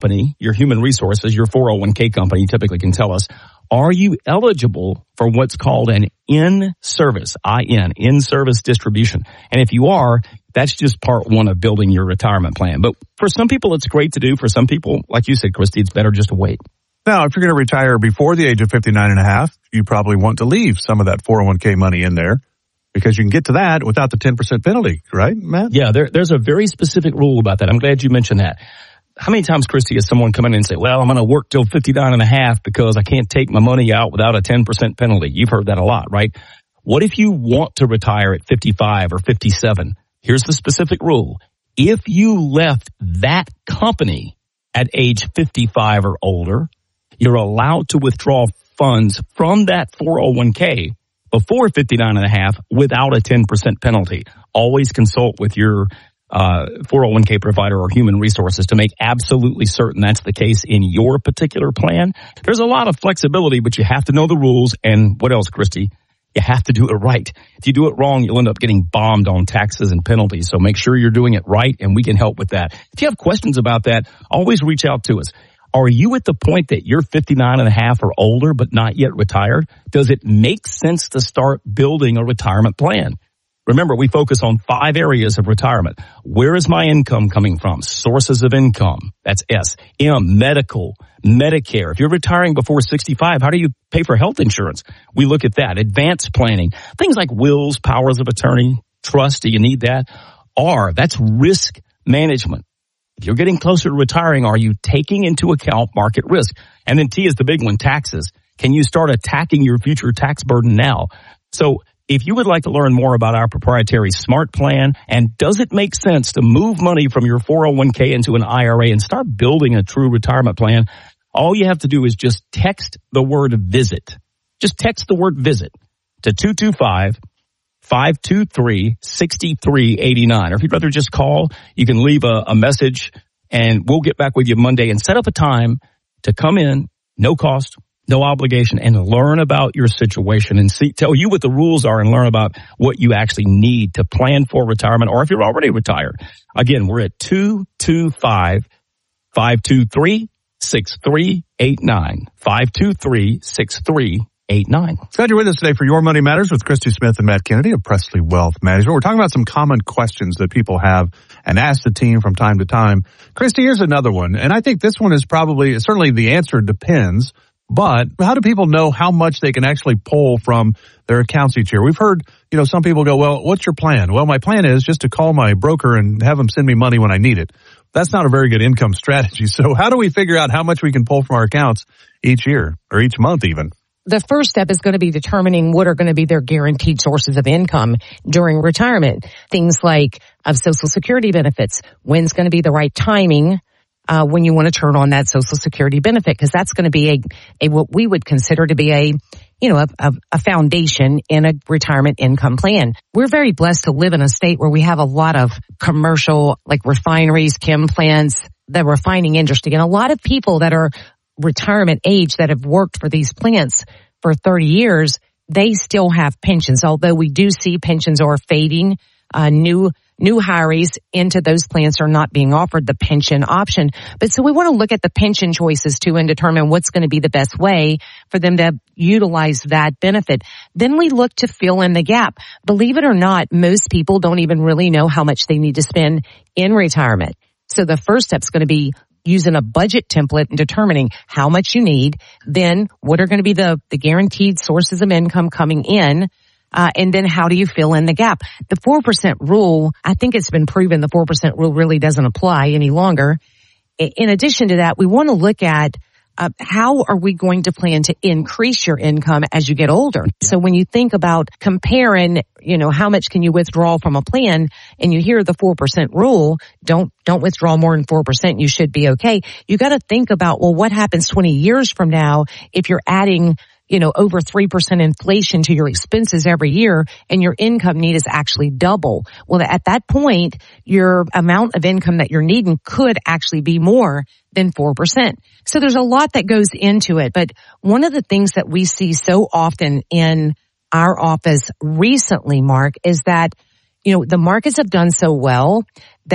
company, your human resources, your 401k company typically can tell us, are you eligible for what's called an in-service, in-service distribution? And if you are, that's just part one of building your retirement plan. But for some people, it's great to do. For some people, like you said, Christy, it's better just to wait. Now, if you're going to retire before the age of 59 and a half, you probably want to leave some of that 401k money in there because you can get to that without the 10% penalty, right, Matt? Yeah, there's a very specific rule about that. I'm glad you mentioned that. How many times, Christy, has someone come in and say, well, I'm going to work till 59 and a half because I can't take my money out without a 10% penalty? You've heard that a lot, right? What if you want to retire at 55 or 57? Here's the specific rule. If you left that company at age 55 or older, you're allowed to withdraw funds from that 401k before 59 and a half without a 10% penalty. Always consult with your 401k provider or human resources to make absolutely certain that's the case in your particular plan. There's a lot of flexibility, but you have to know the rules. And what else, Christy? You have to do it right. If you do it wrong, you'll end up getting bombed on taxes and penalties. So make sure you're doing it right, and we can help with that. If you have questions about that, always reach out to us. Are you at the point that you're 59 and a half or older but not yet retired? Does it make sense to start building a retirement plan? Remember, we focus on 5 areas of retirement. Where is my income coming from? Sources of income. That's S. M, medical, Medicare. If you're retiring before 65, how do you pay for health insurance? We look at that. Advanced planning. Things like wills, powers of attorney, trust. Do you need that? R, that's risk management. If you're getting closer to retiring, are you taking into account market risk? And then T is the big one, taxes. Can you start attacking your future tax burden now? So if you would like to learn more about our proprietary SMART plan, and does it make sense to move money from your 401k into an IRA and start building a true retirement plan, all you have to do is just text the word VISIT. Just text the word VISIT to 225-523-6389. Or if you'd rather just call, you can leave a message and we'll get back with you Monday and set up a time to come in, no cost, no obligation, and learn about your situation and tell you what the rules are and learn about what you actually need to plan for retirement or if you're already retired. Again, we're at 225-523-6389. 523-6389. Glad you're with us today for Your Money Matters with Christy Smith and Matt Kennedy of Presley Wealth Management. We're talking about some common questions that people have and ask the team from time to time. Christy, here's another one. And I think this one is certainly the answer depends. But how do people know how much they can actually pull from their accounts each year? We've heard, some people go, well, what's your plan? Well, my plan is just to call my broker and have them send me money when I need it. That's not a very good income strategy. So how do we figure out how much we can pull from our accounts each year or each month even? The first step is going to be determining what are going to be their guaranteed sources of income during retirement. Things like Social Security benefits. When's going to be the right timing when you want to turn on that Social Security benefit? Because that's going to be a what we would consider to be a foundation in a retirement income plan. We're very blessed to live in a state where we have a lot of commercial, like refineries, chem plants, the refining industry, and a lot of people that are retirement age that have worked for these plants for 30 years, they still have pensions. Although we do see pensions are fading, new hirees into those plans are not being offered the pension option. But so we want to look at the pension choices too and determine what's going to be the best way for them to utilize that benefit. Then we look to fill in the gap. Believe it or not, most people don't even really know how much they need to spend in retirement. So the first step is going to be using a budget template and determining how much you need, then what are going to be the guaranteed sources of income coming in, and then how do you fill in the gap? The 4% rule, I think it's been proven the 4% rule really doesn't apply any longer. In addition to that, we want to look at how are we going to plan to increase your income as you get older? So when you think about comparing, how much can you withdraw from a plan and you hear the 4% rule, don't withdraw more than 4%, you should be okay. You got to think about, well, what happens 20 years from now if you're adding over 3% inflation to your expenses every year and your income need is actually double. Well, at that point, your amount of income that you're needing could actually be more than 4%. So there's a lot that goes into it. But one of the things that we see so often in our office recently, Mark, is that, the markets have done so well that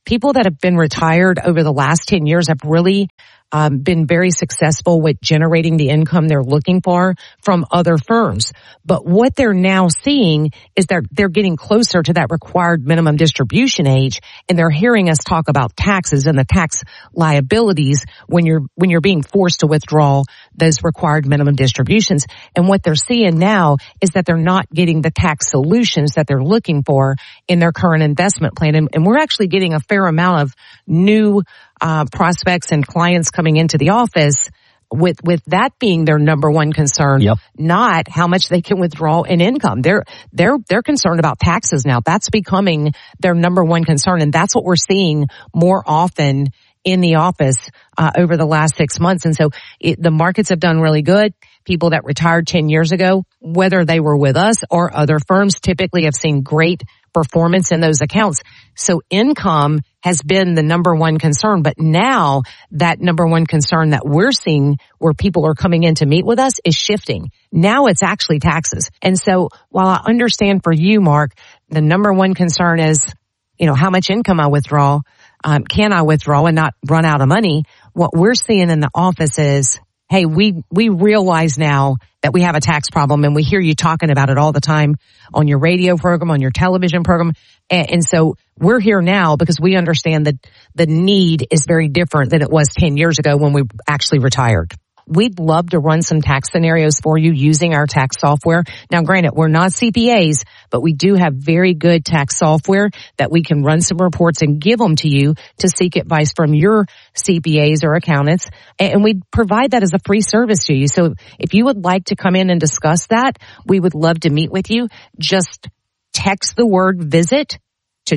people that have been retired over the last 10 years have really been very successful with generating the income they're looking for from other firms. But what they're now seeing is they're getting closer to that required minimum distribution age, and they're hearing us talk about taxes and the tax liabilities when you're being forced to withdraw those required minimum distributions. And what they're seeing now is that they're not getting the tax solutions that they're looking for in their current investment plan. And we're actually getting a fair amount of new prospects and clients coming into the office with that being their number one concern, not how much they can withdraw in income. They're concerned about taxes now. That's becoming their number one concern, and that's what we're seeing more often in the office over the last 6 months. And so the markets have done really good. People that retired 10 years ago, whether they were with us or other firms, typically have seen great performance in those accounts. So income has been the number one concern, but now that number one concern that we're seeing where people are coming in to meet with us is shifting. Now it's actually taxes. And so while I understand for you, Mark, the number one concern is, how much income I withdraw, can I withdraw and not run out of money? What we're seeing in the office is, hey, we realize now that we have a tax problem, and we hear you talking about it all the time on your radio program, on your television program. And so we're here now because we understand that the need is very different than it was 10 years ago when we actually retired. We'd love to run some tax scenarios for you using our tax software. Now, granted, we're not CPAs, but we do have very good tax software that we can run some reports and give them to you to seek advice from your CPAs or accountants. And we provide that as a free service to you. So if you would like to come in and discuss that, we would love to meet with you. Just text the word visit to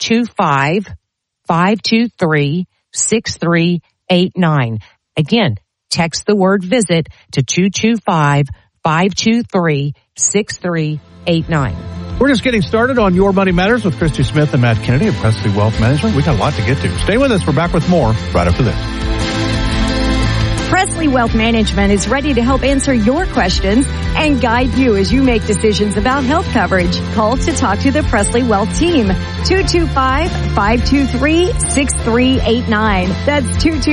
225-523-6389. Again, text the word visit to 225-523-6389. We're just getting started on Your Money Matters with Christy Smith and Matt Kennedy of Presley Wealth Management. We got a lot to get to. Stay with us. We're back with more right after this. Presley Wealth Management is ready to help answer your questions and guide you as you make decisions about health coverage. Call to talk to the Presley Wealth team. 225-523-6389. That's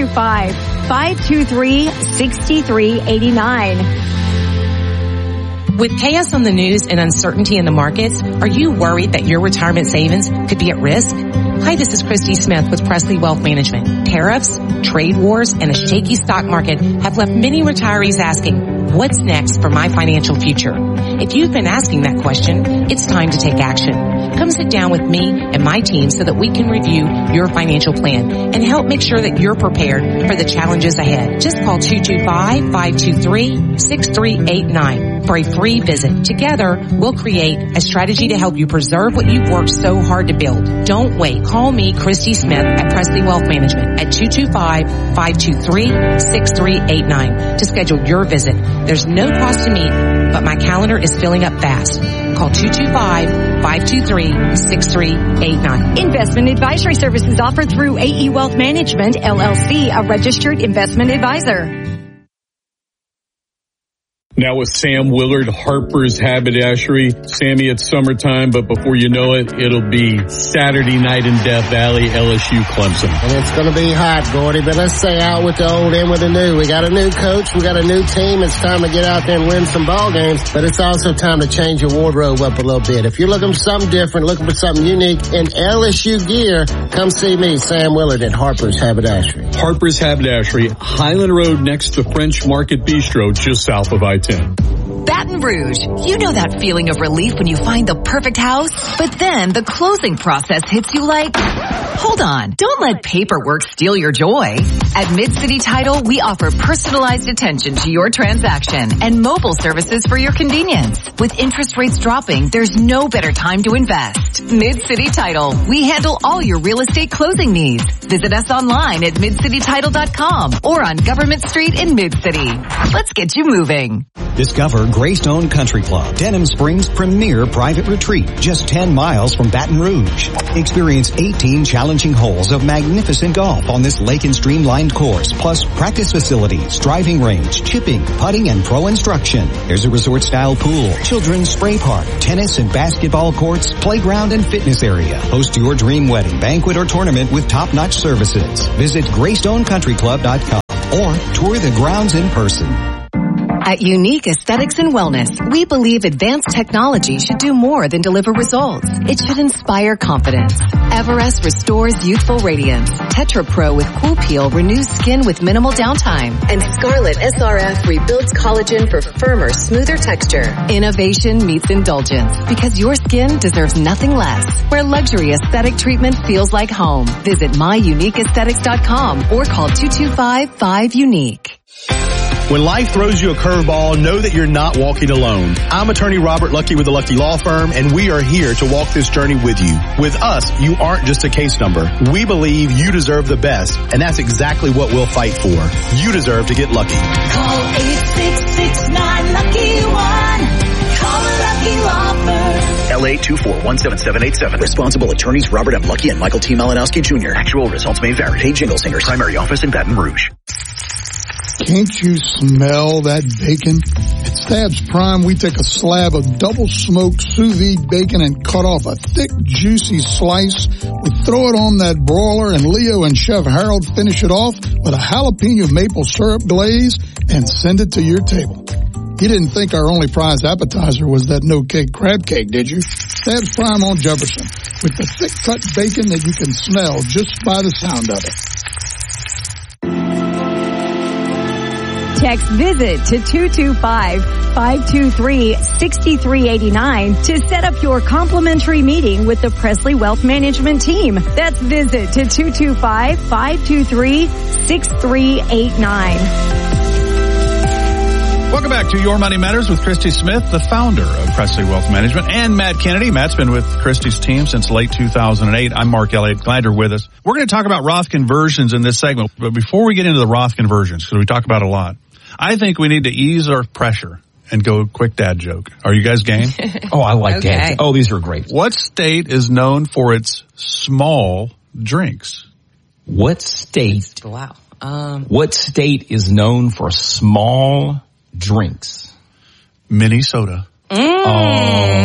225-523-6389. With chaos on the news and uncertainty in the markets, are you worried that your retirement savings could be at risk? Hi, this is Christy Smith with Presley Wealth Management. Tariffs, trade wars, and a shaky stock market have left many retirees asking, what's next for my financial future? If you've been asking that question, it's time to take action. Come sit down with me and my team so that we can review your financial plan and help make sure that you're prepared for the challenges ahead. Just call 225-523-6389 for a free visit. Together, we'll create a strategy to help you preserve what you've worked so hard to build. Don't wait. Call me, Christy Smith, at Presley Wealth Management at 225-523-6389 to schedule your visit. There's no cost to meet, but my calendar is filling up fast. Call 225-523-6389. Investment advisory services offered through AE Wealth Management, LLC, a registered investment advisor. Now with Sam Willard, Harper's Haberdashery. Sammy, it's summertime, but before you know it, it'll be Saturday night in Death Valley, LSU Clemson. And it's going to be hot, Gordy, but let's say out with the old, in with the new. We got a new coach, we got a new team. It's time to get out there and win some ball games, but it's also time to change your wardrobe up a little bit. If you're looking for something different, looking for something unique in LSU gear, come see me, Sam Willard at Harper's Haberdashery. Harper's Haberdashery, Highland Road next to French Market Bistro, just south of I-10. Baton Rouge. You know that feeling of relief when you find the perfect house, but then the closing process hits you like, hold on, don't let paperwork steal your joy. At Mid-City Title, we offer personalized attention to your transaction and mobile services for your convenience. With interest rates dropping, there's no better time to invest. Mid-City Title. We handle all your real estate closing needs. Visit us online at midcitytitle.com or on Government Street in Mid-City. Let's get you moving. Discover Greystone Country Club, Denham Springs' premier private retreat, just 10 miles from Baton Rouge. Experience 18 challenging holes of magnificent golf on this lake and streamlined course, plus practice facilities, driving range, chipping, putting, and pro instruction. There's a resort-style pool, children's spray park, tennis and basketball courts, playground and fitness area. Host your dream wedding, banquet, or tournament with top-notch services. Visit GreystonCountryClub.com or tour the grounds in person. At Unique Aesthetics and Wellness, we believe advanced technology should do more than deliver results. It should inspire confidence. Everest restores youthful radiance. Tetra Pro with Cool Peel renews skin with minimal downtime. And Scarlet SRF rebuilds collagen for firmer, smoother texture. Innovation meets indulgence because your skin deserves nothing less. Where luxury aesthetic treatment feels like home. Visit myuniqueaesthetics.com or call 225-5UNIQUE. When life throws you a curveball, know that you're not walking alone. I'm attorney Robert Lucky with the Lucky Law Firm, and we are here to walk this journey with you. With us, you aren't just a case number. We believe you deserve the best, and that's exactly what we'll fight for. You deserve to get lucky. Call 866-9-LUCKY-1. Call the Lucky Law Firm. LA 2417787. Responsible attorneys Robert M. Lucky and Michael T. Malinowski Jr. Actual results may vary. Paige Inglesingers, primary office in Baton Rouge. Can't you smell that bacon? At Stabs Prime, we take a slab of double-smoked sous vide bacon and cut off a thick, juicy slice. We throw it on that broiler, and Leo and Chef Harold finish it off with a jalapeno maple syrup glaze and send it to your table. You didn't think our only prize appetizer was that no-cake crab cake, did you? Stabs Prime on Jefferson, with the thick-cut bacon that you can smell just by the sound of it. Text VISIT to 225-523-6389 to set up your complimentary meeting with the Presley Wealth Management team. That's VISIT to 225-523-6389. Welcome back to Your Money Matters with Christy Smith, the founder of Presley Wealth Management, and Matt Kennedy. Matt's been with Christy's team since late 2008. I'm Mark Elliott. Glad you're with us. We're going to talk about Roth conversions in this segment. But before we get into the Roth conversions, because we talk about it a lot, I think we need to ease our pressure and go quick dad joke. Are you guys game? Oh, I like that. Oh, these are great. What state is known for its small drinks? What state? Wow. What state is known for small drinks? Minnesota. I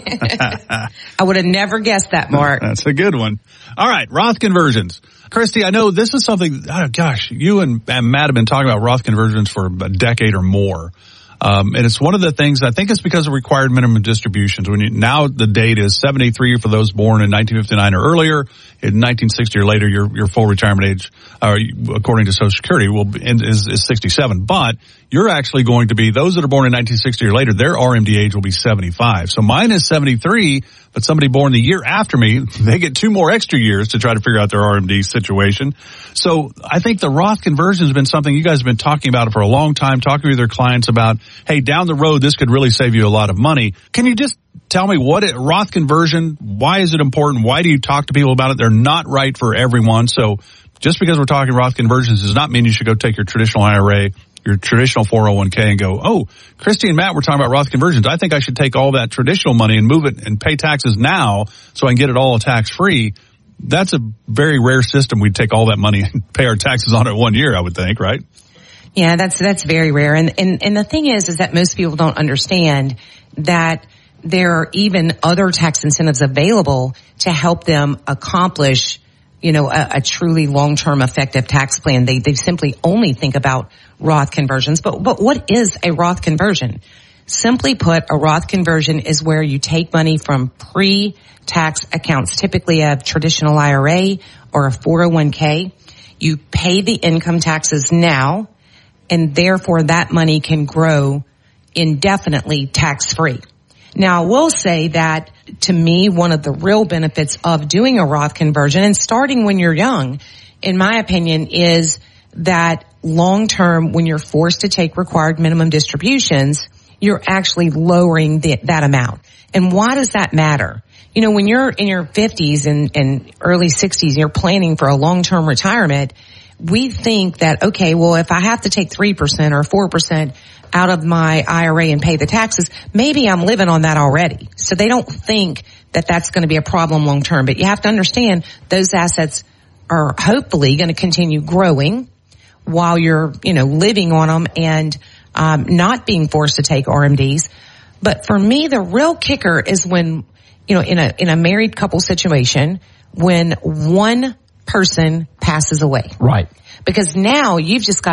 would have never guessed that, Mark. That's a good one. All right, Roth conversions. Christy, I know this is something, you and Matt have been talking about Roth conversions for a decade or more. And it's one of the things, I think it's because of required minimum distributions. Now the date is 73 for those born in 1959 or earlier. In 1960 or later, your full retirement age, according to Social Security, is 67. But you're actually going to be, those that are born in 1960 or later, their RMD age will be 75. So mine is 73, but somebody born the year after me, they get 2 more extra years to try to figure out their RMD situation. So I think the Roth conversion has been something you guys have been talking about for a long time, talking with your clients about, hey, down the road, this could really save you a lot of money. Can you just tell me Roth conversion, why is it important? Why do you talk to people about it? They're not right for everyone. So just because we're talking Roth conversions does not mean you should go take your traditional IRA, your traditional 401k and go, oh, Christy and Matt were talking about Roth conversions. I think I should take all that traditional money and move it and pay taxes now so I can get it all tax free. That's a very rare system. We'd take all that money and pay our taxes on it 1 year, I would think, right? Yeah, that's very rare. And the thing is that most people don't understand that there are even other tax incentives available to help them accomplish, a truly long-term effective tax plan. They simply only think about Roth conversions. But what is a Roth conversion? Simply put, a Roth conversion is where you take money from pre-tax accounts, typically a traditional IRA or a 401k. You pay the income taxes now, and therefore that money can grow indefinitely tax-free. Now, I will say that, to me, one of the real benefits of doing a Roth conversion and starting when you're young, in my opinion, is that long-term, when you're forced to take required minimum distributions, you're actually lowering that amount. And why does that matter? When you're in your 50s and early 60s, you're planning for a long-term retirement, we think that, okay, well, if I have to take 3% or 4% out of my IRA and pay the taxes, maybe I'm living on that already. So they don't think that that's going to be a problem long term. But you have to understand those assets are hopefully going to continue growing while you're, living on them and not being forced to take RMDs. But for me, the real kicker is when, in a married couple situation, when one person passes away. Right. Because now you've just got